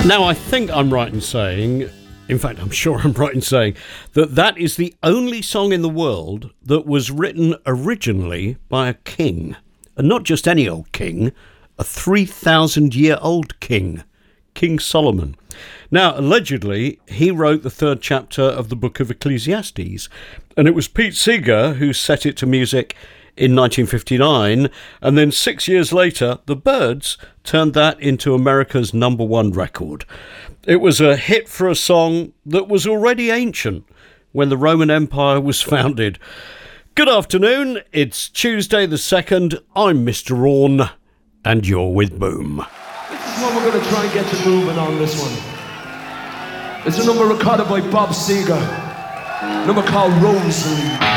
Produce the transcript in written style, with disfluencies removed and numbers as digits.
Now, I think I'm right in saying, in fact, I'm sure I'm right in saying, that that is the only song in the world that was written originally by a king. And not just any old king, a 3,000-year-old king, King Solomon. Now, allegedly, he wrote the third chapter of the book of Ecclesiastes, and it was Pete Seeger who set it to music in 1959, and then 6 years later, the Byrds turned that into America's #1 record. It was a hit for a song that was already ancient when the Roman Empire was founded. Good afternoon, it's Tuesday the 2nd, I'm Mr. Orne, and you're with Boom. This is what we're going to try and get you moving on this one. It's a number recorded by Bob Seger, a number called Rosary.